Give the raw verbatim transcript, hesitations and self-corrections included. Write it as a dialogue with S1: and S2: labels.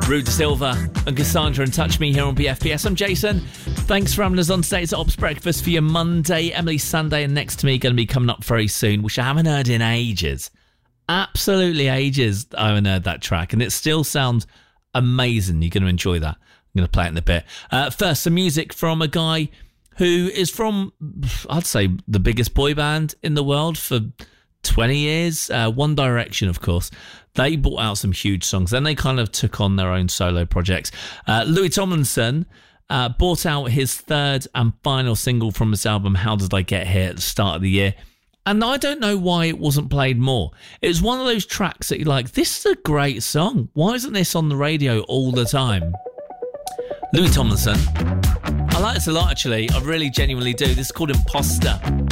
S1: Rue De Silva and Cassandra and Touch Me here on B F P S. I'm Jason. Thanks for having us on States Ops Breakfast for your Monday. Emily Sunday and Next to Me going to be coming up very soon, which I haven't heard in ages. Absolutely ages I haven't heard that track, and it still sounds amazing. You're going to enjoy that. I'm going to play it in a bit. Uh, first, some music from a guy who is from, I'd say, the biggest boy band in the world for twenty years. Uh, One Direction, of course. They brought out some huge songs. Then they kind of took on their own solo projects. Uh, Louis Tomlinson uh, brought out his third and final single from his album, How Did I Get Here, at the start of the year. And I don't know why it wasn't played more. It was one of those tracks that you're like, this is a great song. Why isn't this on the radio all the time? Louis Tomlinson. I like this a lot, actually. I really genuinely do. This is called Imposter.